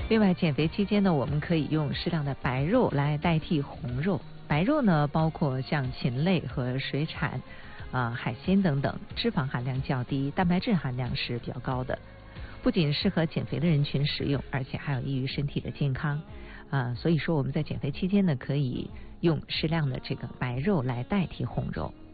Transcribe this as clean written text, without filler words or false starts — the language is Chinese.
另外，减肥期间呢，我们可以用适量的白肉来代替红肉。白肉呢，包括像禽类和水产、海鲜等等，脂肪含量较低，蛋白质含量是比较高的。不仅适合减肥的人群食用，而且还有益于身体的健康。所以说我们在减肥期间呢，可以用适量的这个白肉来代替红肉。